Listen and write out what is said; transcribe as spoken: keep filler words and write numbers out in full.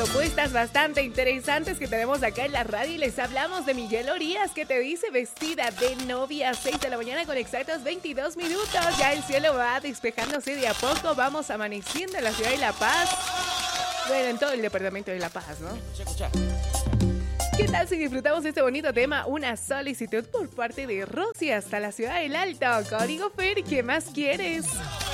propuestas bastante interesantes que tenemos acá en la radio y les hablamos de Miguel Orías, que te dice vestida de novia, seis de la mañana con exactos veintidós minutos. Ya el cielo va despejándose de a poco, vamos amaneciendo en la ciudad de La Paz. Bueno, en todo el departamento de La Paz, ¿no? ¿Qué tal si disfrutamos de este bonito tema? Una solicitud por parte de Rosy hasta la ciudad del Alto. Código Fer, ¿qué más quieres?